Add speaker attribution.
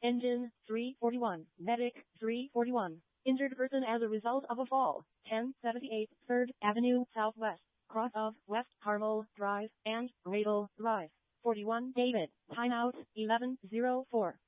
Speaker 1: Engine 341. Medic 341. Injured person as a result of a fall. 1078 3rd Avenue Southwest. Cross of West Carmel Drive and Radel Drive. 41 David. Timeout 11:04.